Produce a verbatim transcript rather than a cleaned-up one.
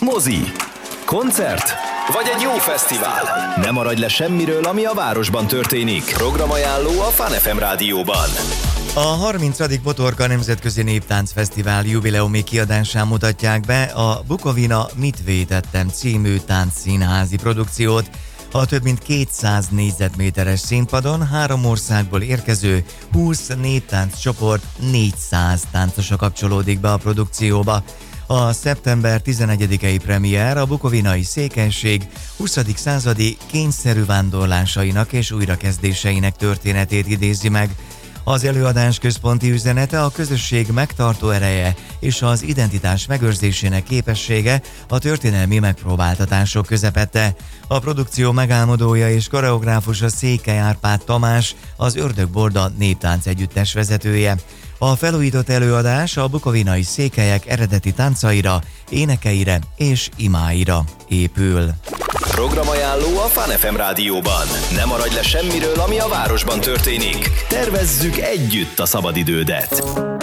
mozi, koncert vagy egy jó fesztivál. Ne maradj le semmiről, ami a városban történik. Programajánló a Fun ef em rádióban. A harmincadik Botorka Nemzetközi Néptáncfesztivál jubileumi kiadásán mutatják be a Bukovina Mit vétettem című táncszínházi produkciót. A több mint kétszáz négyzetméteres színpadon három országból érkező húsz néptánc csoport négyszáz táncosa kapcsolódik be a produkcióba. A szeptember tizenegyedikei premier a bukovinai székelység huszadik századi kényszerű vándorlásainak és újrakezdéseinek történetét idézi meg. Az előadás központi üzenete a közösség megtartó ereje és az identitás megőrzésének képessége a történelmi megpróbáltatások közepette. A produkció megálmodója és koreográfusa Székely Árpád Tamás, az Ördögborda néptánc együttes vezetője. A felújított előadás a bukovinai székelyek eredeti táncaira, énekeire és imáira épül. Programajánló a Fun ef em rádióban. Ne maradj le semmiről, ami a városban történik. Tervezzük együtt a szabadidődet.